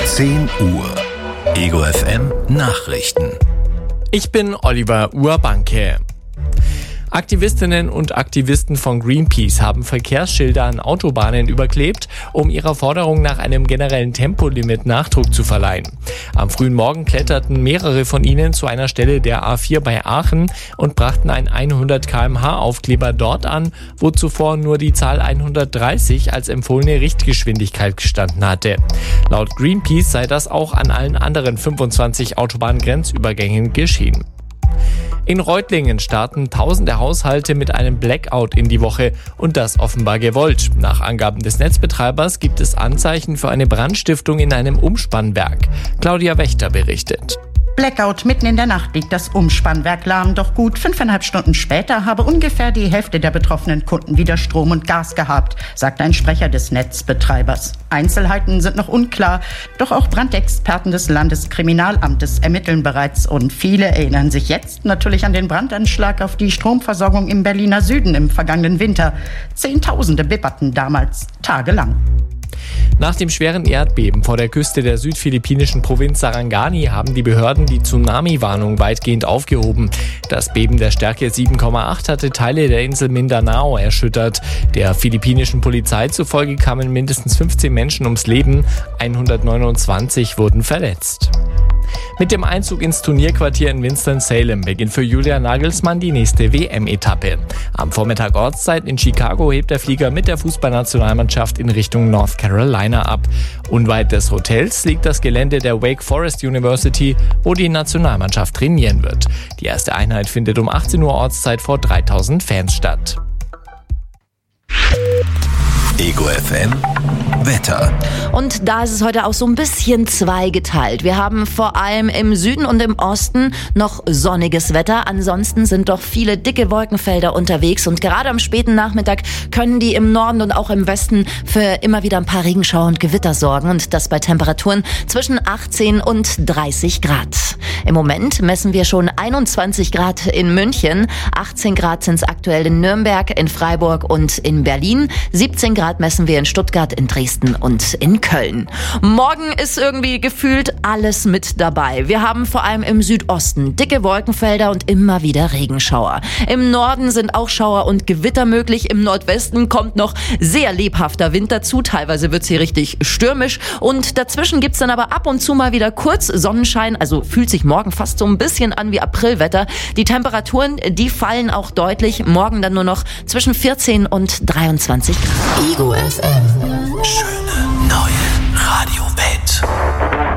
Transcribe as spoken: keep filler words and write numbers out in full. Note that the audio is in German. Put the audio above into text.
zehn Uhr. Ego F M Nachrichten. Ich bin Oliver Urbanke. Aktivistinnen und Aktivisten von Greenpeace haben Verkehrsschilder an Autobahnen überklebt, um ihrer Forderung nach einem generellen Tempolimit Nachdruck zu verleihen. Am frühen Morgen kletterten mehrere von ihnen zu einer Stelle der A vier bei Aachen und brachten einen hundert Kilometer pro Stunde Aufkleber dort an, wo zuvor nur die Zahl hundertdreißig als empfohlene Richtgeschwindigkeit gestanden hatte. Laut Greenpeace sei das auch an allen anderen fünfundzwanzig Autobahngrenzübergängen geschehen. In Reutlingen starten tausende Haushalte mit einem Blackout in die Woche und das offenbar gewollt. Nach Angaben des Netzbetreibers gibt es Anzeichen für eine Brandstiftung in einem Umspannwerk. Claudia Wächter berichtet. Blackout, mitten in der Nacht liegt das Umspannwerk lahm, doch gut fünfeinhalb Stunden später habe ungefähr die Hälfte der betroffenen Kunden wieder Strom und Gas gehabt, sagt ein Sprecher des Netzbetreibers. Einzelheiten sind noch unklar, doch auch Brandexperten des Landeskriminalamtes ermitteln bereits und viele erinnern sich jetzt natürlich an den Brandanschlag auf die Stromversorgung im Berliner Süden im vergangenen Winter. Zehntausende bibberten damals tagelang. Nach dem schweren Erdbeben vor der Küste der südphilippinischen Provinz Sarangani haben die Behörden die Tsunami-Warnung weitgehend aufgehoben. Das Beben der Stärke sieben Komma acht hatte Teile der Insel Mindanao erschüttert. Der philippinischen Polizei zufolge kamen mindestens fünfzehn Menschen ums Leben, hundertneunundzwanzig wurden verletzt. Mit dem Einzug ins Turnierquartier in Winston-Salem beginnt für Julian Nagelsmann die nächste W M-Etappe. Am Vormittag Ortszeit in Chicago hebt der Flieger mit der Fußballnationalmannschaft in Richtung North Carolina ab. Unweit des Hotels liegt das Gelände der Wake Forest University, wo die Nationalmannschaft trainieren wird. Die erste Einheit findet um achtzehn Uhr Ortszeit vor dreitausend Fans statt. Ego F M Wetter. Und da ist es heute auch so ein bisschen zweigeteilt. Wir haben vor allem im Süden und im Osten noch sonniges Wetter. Ansonsten sind doch viele dicke Wolkenfelder unterwegs. Und gerade am späten Nachmittag können die im Norden und auch im Westen für immer wieder ein paar Regenschauer und Gewitter sorgen. Und das bei Temperaturen zwischen achtzehn und dreißig Grad. Im Moment messen wir schon einundzwanzig Grad in München. achtzehn Grad sind es aktuell in Nürnberg, in Freiburg und in Berlin. siebzehn Grad messen wir in Stuttgart, in Dresden und in Köln. Morgen ist irgendwie gefühlt alles mit dabei. Wir haben vor allem im Südosten dicke Wolkenfelder und immer wieder Regenschauer. Im Norden sind auch Schauer und Gewitter möglich. Im Nordwesten kommt noch sehr lebhafter Wind dazu. Teilweise wird es hier richtig stürmisch. Und dazwischen gibt es dann aber ab und zu mal wieder kurz Sonnenschein. Also fühlt sich morgen fast so ein bisschen an wie Aprilwetter. Die Temperaturen, die fallen auch deutlich. Morgen dann nur noch zwischen vierzehn und dreiundzwanzig Grad. Ego F M. Schöne neue